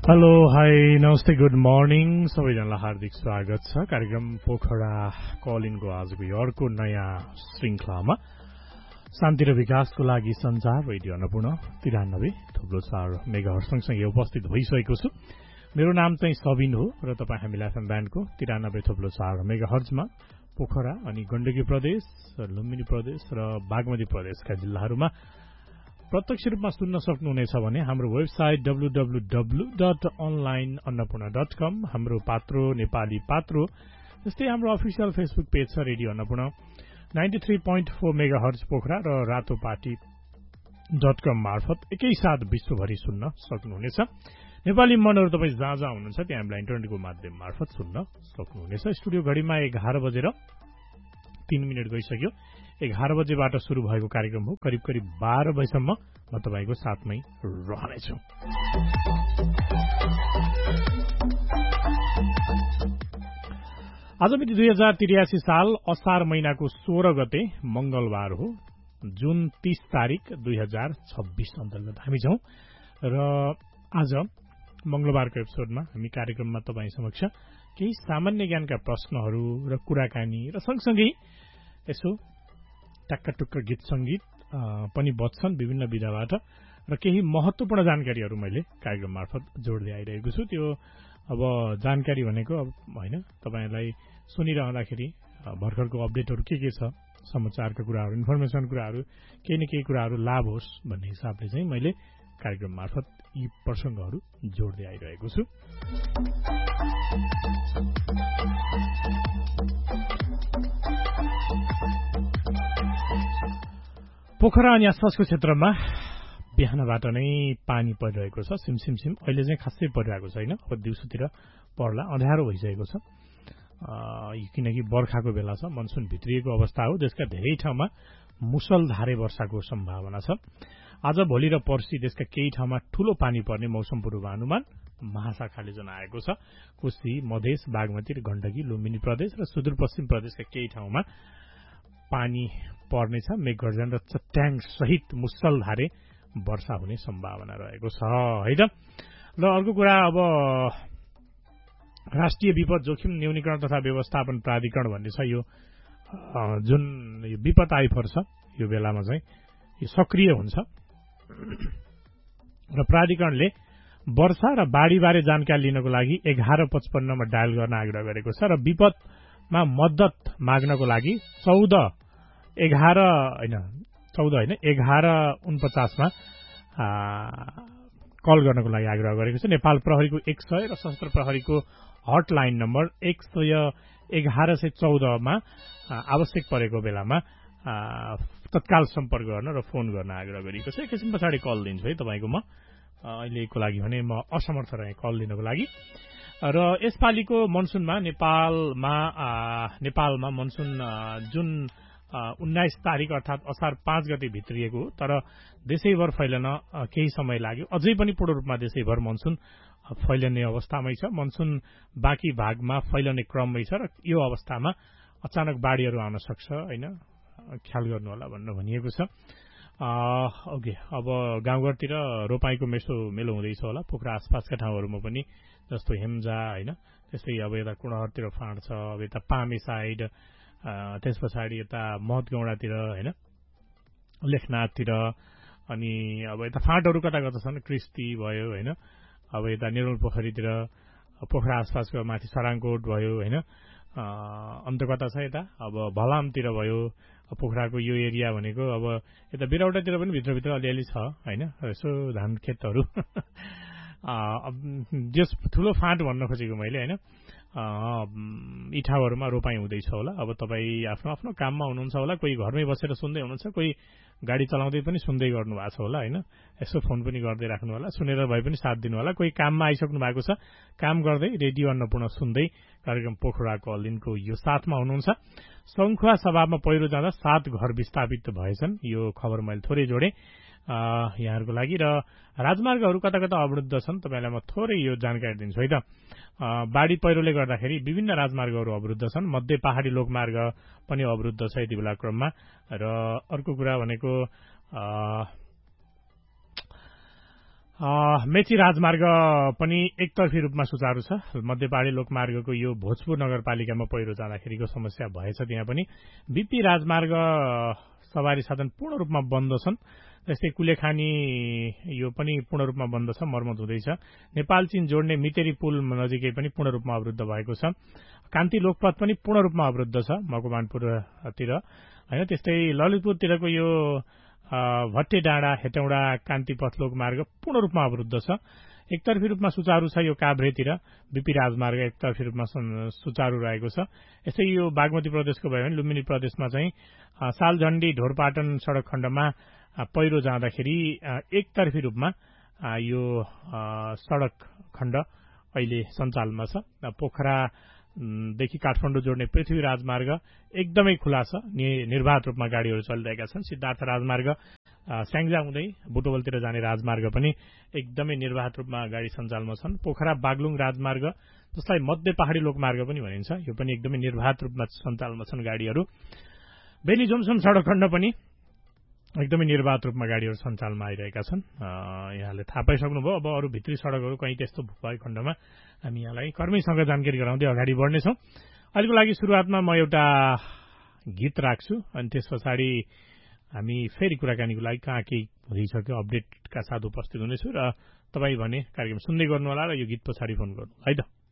Hello hi नमस्ते good morning सबैजनालाई हार्दिक स्वागत छ कार्यक्रम पोखरा कल इनको आजको यो अर्को नयाँ श्रृंखलामा शान्ति र विकासको लागि संचार रेडियो अन्नपूर्ण 93.4 मेगाहर्ज सँगसँगै उपस्थित भइसकेको छु। मेरो नाम चाहिँ सबिन हो र तपाईँ हामीलाई एफएम ब्यान्डको 93.4 मेगाहर्जमा पोखरा अनि गण्डकी प्रदेश, लुम्बिनी प्रदेश र बागमती प्रदेशका जिल्लाहरूमा प्रत्यक्ष रूपमा सुन्न सक्नुहुनेछ भने हाम्रो वेबसाइट www.onlineannapurna.com, हाम्रो पात्रो नेपाली पात्रो, जस्तै हाम्रो अफिसियल फेसबुक पेज छ रेडियो अन्नपूर्ण 93.4 मेगाहर्ज पोखरा र रातोपाटी.com मार्फत एकैसाथ विश्वभरि सुन्न सक्नुहुनेछ। नेपाली मनहरू तपाईँ जहाँ जहाँ हुनुहुन्छ त्यहाँ हामीलाई इन्टरनेटको माध्यम मार्फत सुन्न सक्नुहुनेछ। स्टुडियो घडीमा 11:03 गइसक्यो। 11 बजेबाट शुरू भएको कार्यक्रम हो। करिब 12 बजेसम्म म तपाईको साथमै रहनेछु। आज मिति 2083 साल असार महिनाको 16 गते मंगलबार हो। जुन 30 तारिक 2026 अन्तर्गत हामी छौं र आज मंगलबारको एपिसोडमा हामी कार्यक्रममा तपाईँ समक्ष केही सामान्य ज्ञानका प्रश्नहरू र कुराकानी र सँगसँगै यसो टक्का गीत संगीत पनि बच्छन् विभिन्न विधाबाट र केही महत्वपूर्ण जानकारीहरू मैले कार्यक्रम मार्फत जोड्दै आइरहेको छु। त्यो अब जानकारी भनेको अब हैन, तपाईलाई सुनिरहँदाखेरि भर्खरको अपडेटहरू के छ, समाचारका कुराहरू, इन्फर्मेसन कुराहरू, केही न केही कुराहरू लाभ होस् भन्ने हिसाबले चाहिँ मैले कार्यक्रम मार्फत यी प्रसंगहरू जोड्दै आइरहेको छु। पोखरा अनि आसपासको क्षेत्रमा बिहानबाट नै पानी परिरहेको छ। सिमसिम अहिले चाहिँ खासै परिरहेको छैन। अब दिउँसोतिर पर्ला, अँध्यारो भइसकेको छ किनकि बर्खाको बेला छ, मनसुन भित्रिएको अवस्था हो। देशका धेरै ठाउँमा मुसलधारे वर्षाको सम्भावना छ। आज भोलि र पर्सि देशका केही ठाउँमा ठूलो पानी पर्ने मौसम पूर्वानुमान महाशाखाले जनाएको छ। कोशी, मधेस, बागमती र गण्डकी, लुम्बिनी प्रदेश र सुदूरपश्चिम प्रदेशका केही ठाउँमा पानी पर्नेछ। मेघगर्जन र चट्याङ सहित मुसलधारे वर्षा हुने सम्भावना रहेको छ है त। र अर्को कुरा, अब राष्ट्रिय विपद जोखिम न्यूनीकरण तथा व्यवस्थापन प्राधिकरण भन्ने छ। यो जुन यो विपद आइपर्छ यो बेलामा चाहिँ यो सक्रिय हुन्छ र प्राधिकरणले वर्षा र बाढ़ीबारे जानकारी लिनको लागि 1155 मा डायल गर्न आग्रह गरेको छ र विपदमा मद्दत माग्नको लागि 1149 मा कल गर्नको लागि आग्रह गरेको छ। नेपाल प्रहरीको 100 र सशस्त्र प्रहरीको हटलाइन नम्बर 1114 मा आवश्यक परेको बेलामा तत्काल सम्पर्क गर्न र फोन गर्न आग्रह गरिएको छ। एकैछिन पछाडि कल दिन्छु है तपाईको म। अहिलेको लागि भने म असमर्थ रहेँ कल दिनको लागि। र यसपालिको मनसुनमा नेपालमा मनसुन जुन 19 तारिक अर्थात असार 5 गते भित्रिएको, तर देशैभर फैलन केही समय लाग्यो। अझै पनि पूर्ण रूपमा देशैभर मनसुन फैलने अवस्थामै छ। मनसुन बाँकी भागमा फैलने क्रममै छ र यो अवस्थामा अचानक बाढ़ीहरू आउन सक्छ हैन, ख्याल गर्नु होला भन्न भनिएको छ। ओके, अब गाउँघरतिर रोपाईको मेलो हुँदैछ होला। पोखरा आसपासका ठाउँहरूमा पनि जस्तो हेम्जा हैन, त्यसै अब यता कुणहरतिर फाँड छ, अब यता पामे साइड, त्यस पछाडि यता महतगौडातिर हैन, लेखनाथतिर, अनि अब यता फाँटहरू कता कता छन्, क्रिस्ती भयो हैन, अब यता नेरुल पोखरीतिर, पोखरा आसपासको माथि सराङकोट भयो हैन, अन्त कता छ यता अब भलामतिर भयो। पोखराको यो एरिया भनेको अब यता बिरौटातिर पनि भित्रभित्र अलिअलि छ हैन, यसो धान खेतहरू जस ठूलो फाँट भन्न खोजेको मैले हैन। यी ठाउँहरूमा रोपाई हुँदैछ होला। अब तपाईँ आफ्नो आफ्नो काममा हुनुहुन्छ होला, कोही घरमै बसेर सुन्दै हुनुहुन्छ, कोही गाडी चलाउँदै पनि सुन्दै गर्नु भएको छ होला हैन। यसो फोन पनि गर्दै राख्नु होला, सुनेर भए पनि साथ दिनु होला। कोही काममा आइसक्नु भएको छ, काम गर्दै रेडियो अन्नपूर्ण सुन्दै कार्यक्रम पोखरा कल इनको यो साथमा हुनुहुन्छ। सङ्खुवा सभामा पहिरो जाँदा 7 घर विस्थापित भएछन्, यो खबर मैले थोरै जोडे यहाँहरूको लागि। र राजमार्गहरू कता कता अवरुद्ध छन्, तपाईलाई म थोरै यो जानकारी दिन्छु है त। बाढ़ी पहिरोले गर्दाखेरि विभिन्न राजमार्गहरू अवरुद्ध छन्, मध्य पहाड़ी लोकमार्ग पनि अवरुद्ध छ यति बेला क्रममा। र अर्को कुरा भनेको मेची राजमार्ग पनि एकतर्फी रूपमा सुचारू छ। मध्य पहाडी लोकमार्गको यो भोजपुर नगरपालिकामा पहिरो जाँदाखेरिको समस्या भएछ। त्यहाँ पनि बीपी राजमार्ग सवारी साधन पूर्ण रूपमा बन्द छन्। जस्तै कुलेखानी यो पनि पूर्ण रूपमा बन्द छ, मर्मत हुँदैछ। नेपाल चीन जोड्ने मितेरी पुल नजिकै पनि पूर्ण रूपमा अवरुद्ध भएको छ। कान्ति लोकपथ पनि पूर्ण रूपमा अवरुद्ध छ मकवानपुरतिर हैन। त्यस्तै ललितपुरतिरको यो भट्टे डाँडा हेटौडा कान्ति पथ लोकमार्ग पूर्ण रूपमा अवरुद्ध छ। एकतर्फी रूपमा सुचारू छ यो काभ्रेतिर बीपी राजमार्ग एकतर्फी रूपमा सुचारू रहेको छ। यस्तै यो बागमती प्रदेशको भयो भने लुम्बिनी प्रदेशमा चाहिँ सालझण्डी ढोरपाटन सड़क खण्डमा पहिरो जाँदाखेरि एकतर्फी रूपमा यो सड़क खण्ड अहिले सञ्चालनमा छ। पोखरा देखि काठमाडौँ जोड्ने पृथ्वी राजमार्ग एकदमै खुला छ, निर्वाध रूपमा गाड़ीहरू चलिरहेका छन्। सिद्धार्थ राजमार्ग स्याङ्जा हुँदै बुटवलतिर जाने राजमार्ग पनि एकदमै निर्वाध रूपमा गाड़ी सञ्चालनमा छन्। पोखरा बागलुङ राजमार्ग जसलाई मध्य पहाडी लोकमार्ग पनि भनिन्छ, यो पनि एकदमै निर्वाध रूपमा सञ्चालनमा छन् गाड़ीहरू। बेनी जोमसन सड़क खण्ड पनि एकदमै निर्वाध रूपमा गाड़ीहरू सञ्चालनमा आइरहेका छन्। यहाँले थाहा पाइसक्नुभयो। अब अरू भित्री सड़कहरू कहीँ त्यस्तो भएको खण्डमा हामी यहाँलाई कर्मीसँग जानकारी गराउँदै अगाडि बढ्नेछौँ। अहिलेको लागि सुरुवातमा म एउटा गीत राख्छु अनि त्यस पछाडि हामी फेरि कुराकानीको लागि कहाँ केही भइसक्यो अपडेटका साथ उपस्थित हुनेछु र तपाईँ भने कार्यक्रम सुन्दै गर्नुहोला र यो गीत पछाडि फोन गर्नु है त।